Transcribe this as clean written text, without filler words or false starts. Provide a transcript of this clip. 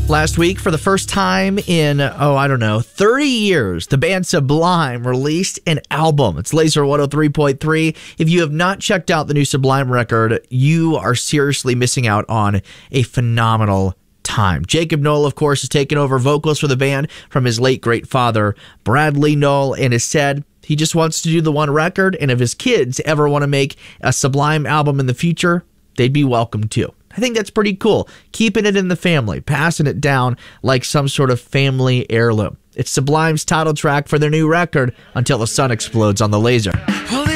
Last week, for the first time in, 30 years, the band Sublime released an album. It's Laser 103.3. If you have not checked out the new Sublime record, you are seriously missing out on a phenomenal time. Jacob Knoll, of course, has taken over vocals for the band from his late great father, Bradley Knoll, and has said he just wants to do the one record, and if his kids ever want to make a Sublime album in the future, they'd be welcome to. I think that's pretty cool. Keeping it in the family, passing it down like some sort of family heirloom. It's Sublime's title track for their new record, Until the Sun Explodes on the Laser.